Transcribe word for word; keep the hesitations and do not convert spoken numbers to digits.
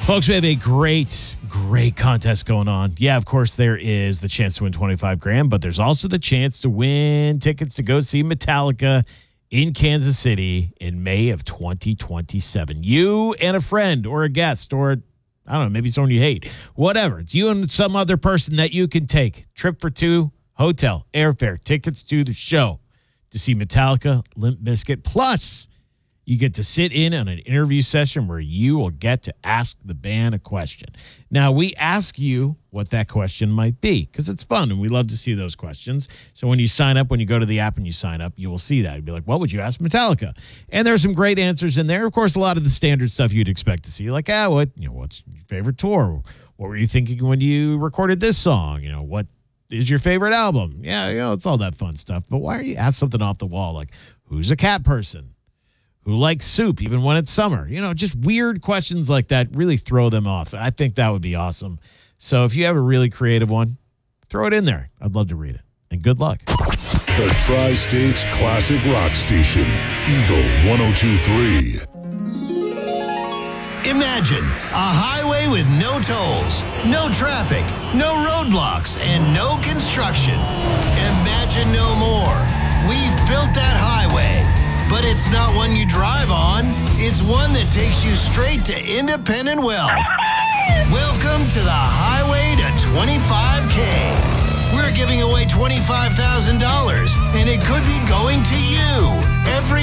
Folks, we have a great, great contest going on. Yeah, of course, there is the chance to win twenty-five grand, but there's also the chance to win tickets to go see Metallica in Kansas City in May of twenty twenty-seven. You and a friend or a guest or, I don't know, maybe someone you hate. Whatever. It's you and some other person that you can take. Trip for two, hotel, airfare, tickets to the show to see Metallica, Limp Bizkit. Plus, you get to sit in on an interview session where you will get to ask the band a question. Now, we ask you what that question might be because it's fun and we love to see those questions. So when you sign up, when you go to the app and you sign up, you will see that. You'll be like, what would you ask Metallica? And there's some great answers in there. Of course, a lot of the standard stuff you'd expect to see, like, ah, what, you know, what's your favorite tour? What were you thinking when you recorded this song? You know, what is your favorite album? Yeah, you know, it's all that fun stuff. But why are you ask something off the wall like, who's a cat person? Who likes soup even when it's summer? You know, just weird questions like that really throw them off. I think that would be awesome. So if you have a really creative one, throw it in there. I'd love to read it. And good luck. The Tri-States Classic Rock Station, Eagle one oh two point three. Imagine a highway with no tolls, no traffic, no roadblocks, and no construction. Imagine no more. We've built that highway. But it's not one you drive on. It's one that takes you straight to independent wealth. Welcome to the highway to twenty-five K. We're giving away twenty-five thousand dollars, and it could be going to you. Every